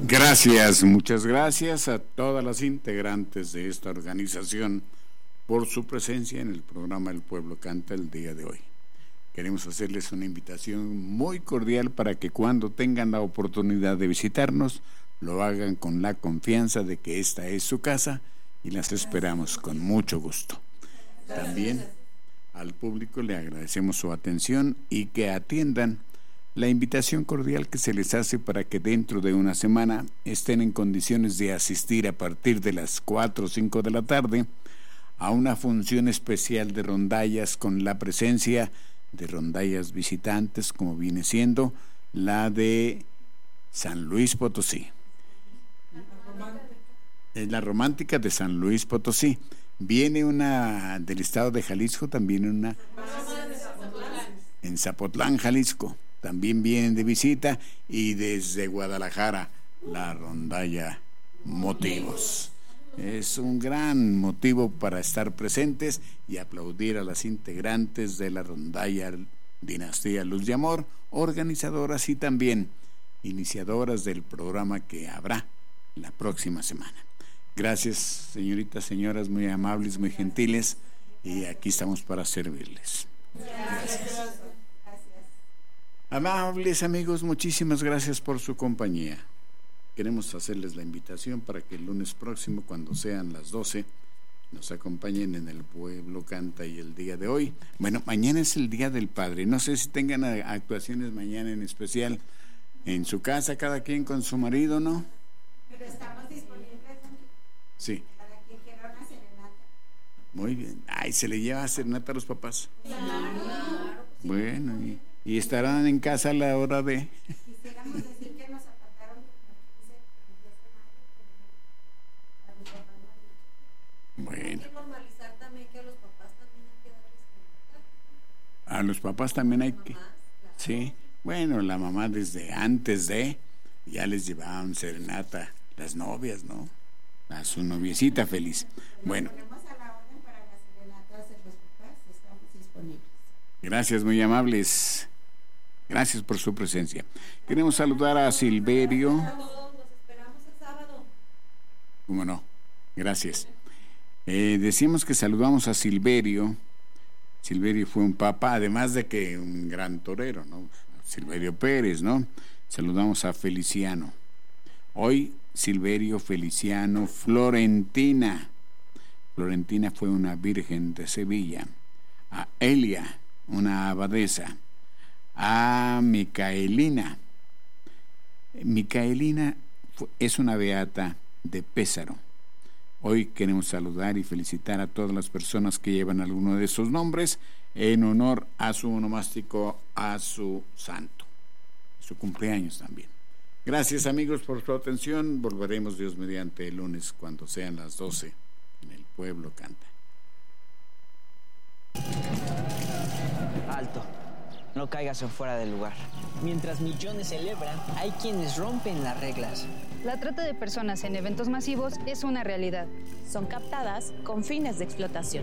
Gracias, muchas gracias a todas las integrantes de esta organización por su presencia en el programa El Pueblo Canta el día de hoy. Queremos hacerles una invitación muy cordial para que cuando tengan la oportunidad de visitarnos, lo hagan con la confianza de que esta es su casa y las esperamos con mucho gusto. También al público le agradecemos su atención y que atiendan la invitación cordial que se les hace para que dentro de una semana estén en condiciones de asistir a partir de las 4 o 5 de la tarde a una función especial de rondallas con la presencia de rondallas visitantes, como viene siendo la de San Luis Potosí. Es la romántica de San Luis Potosí. Viene una del estado de Jalisco, también una en Zapotlán, Jalisco. También vienen de visita, y desde Guadalajara la rondalla Motivos. Es un gran motivo para estar presentes y aplaudir a las integrantes de la rondalla Dinastía Luz de Amor, organizadoras y también iniciadoras del programa que habrá la próxima semana. Gracias, señoritas, señoras, muy amables, muy gentiles, y aquí estamos para servirles. Gracias. Amables amigos, muchísimas gracias por su compañía. Queremos hacerles la invitación para que el lunes próximo, cuando sean las 12, nos acompañen en El Pueblo Canta. Y el día de hoy, bueno, mañana es el Día del Padre. No sé si tengan actuaciones mañana en especial en su casa, cada quien con su marido, ¿no? Pero estamos disponibles, sí, para quien quiera una serenata. Muy bien. Ay, ¿se le lleva serenata a los papás? Claro. Bueno, y estarán en casa a la hora de... Quisiéramos decir que nos apartaron Bueno. Hay que normalizar también que a los papás también hay que darles serenata. A los papás también hay que... Mamás, claro. Sí, bueno, la mamá desde antes de... ya les llevaban serenata las novias, ¿no? A su noviecita feliz. Bueno. Ponemos a la orden para las serenatas de los papás, estamos disponibles. Gracias, muy amables. Gracias por su presencia. Queremos saludar a Silverio. Los esperamos el sábado. ¿Cómo no? Gracias. Decimos que saludamos a Silverio. Silverio fue un papa, además de que un gran torero, ¿no? Silverio Pérez, ¿no? Saludamos a Feliciano. Hoy, Silverio, Feliciano, Florentina. Florentina fue una virgen de Sevilla. A Elia, una abadesa. A Micaelina. Micaelina es una beata de Pésaro. Hoy queremos saludar y felicitar a todas las personas que llevan alguno de esos nombres en honor a su onomástico, a su santo, su cumpleaños también. Gracias, amigos, por su atención. Volveremos, Dios mediante, el lunes cuando sean las 12 en El Pueblo Canta. Alto, no caigas en fuera del lugar. Mientras millones celebran, hay quienes rompen las reglas. La trata de personas en eventos masivos es una realidad. Son captadas con fines de explotación.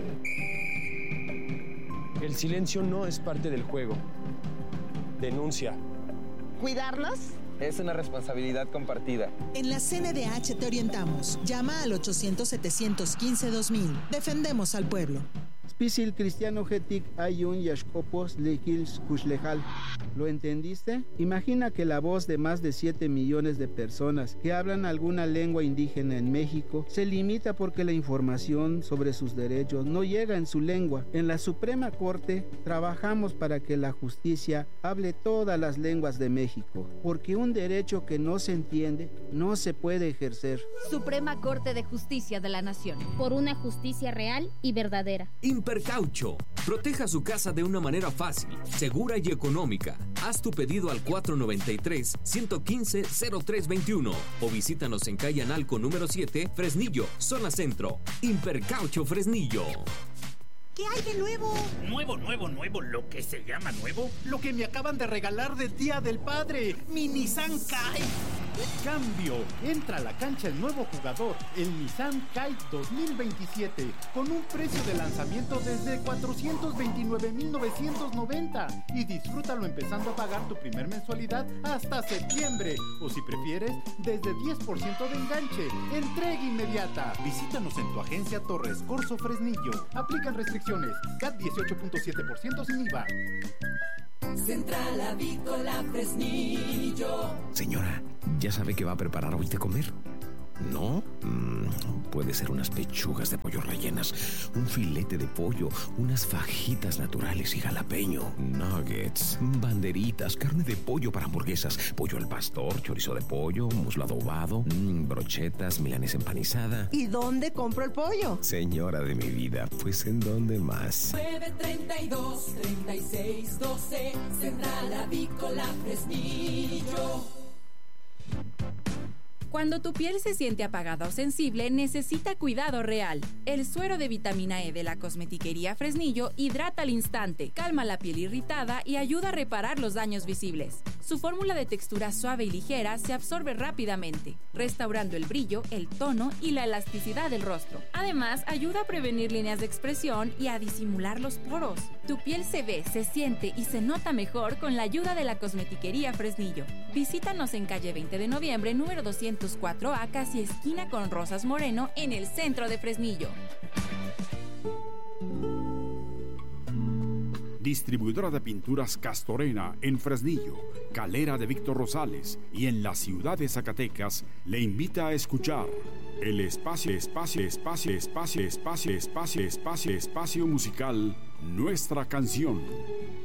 El silencio no es parte del juego. Denuncia. ¿Cuidarnos? Es una responsabilidad compartida. En la CNDH te orientamos. Llama al 800-715-2000. Defendemos al pueblo. Spisil cristiano getic ayun yashkopos lekils kushlejal. ¿Lo entendiste? Imagina que la voz de más de 7 millones de personas que hablan alguna lengua indígena en México se limita porque la información sobre sus derechos no llega en su lengua. En la Suprema Corte trabajamos para que la justicia hable todas las lenguas de México, porque un derecho que no se entiende no se puede ejercer. Suprema Corte de Justicia de la Nación. Por una justicia real y verdadera. Impercaucho. Proteja su casa de una manera fácil, segura y económica. Haz tu pedido al 493-115-0321 o visítanos en calle Analco número 7, Fresnillo, zona centro. Impercaucho Fresnillo. ¿Qué hay de nuevo? Nuevo, lo que se llama nuevo. Lo que me acaban de regalar del Día del Padre. Mi Nissan Kite. ¡Cambio! Entra a la cancha el nuevo jugador, el Nissan Kite 2027, con un precio de lanzamiento desde 429,990 y disfrútalo empezando a pagar tu primer mensualidad hasta septiembre, o si prefieres, desde 10% de enganche. Entrega inmediata. Visítanos en tu agencia Torres Corso Fresnillo. Aplican restricciones. CAT 18.7% sin IVA. Central Avícola Fresnillo. Señora, ¿ya sabe qué va a preparar hoy de comer? ¿No? Puede ser unas pechugas de pollo rellenas, un filete de pollo, unas fajitas naturales y jalapeño, nuggets, banderitas, carne de pollo para hamburguesas, pollo al pastor, chorizo de pollo, muslo adobado, brochetas, milanesa empanizada. ¿Y dónde compro el pollo? Señora de mi vida, pues ¿en dónde más? 932-3612, Central Avícola Fresnillo. Cuando tu piel se siente apagada o sensible, necesita cuidado real. El suero de vitamina E de la Cosmetiquería Fresnillo hidrata al instante, calma la piel irritada y ayuda a reparar los daños visibles. Su fórmula de textura suave y ligera se absorbe rápidamente, restaurando el brillo, el tono y la elasticidad del rostro. Además, ayuda a prevenir líneas de expresión y a disimular los poros. Tu piel se ve, se siente y se nota mejor con la ayuda de la Cosmetiquería Fresnillo. Visítanos en calle 20 de noviembre, número 204A, casi esquina con Rosas Moreno, en el centro de Fresnillo. Distribuidora de pinturas Castorena en Fresnillo, Calera de Víctor Rosales y en la ciudad de Zacatecas le invita a escuchar el espacio musical Nuestra Canción.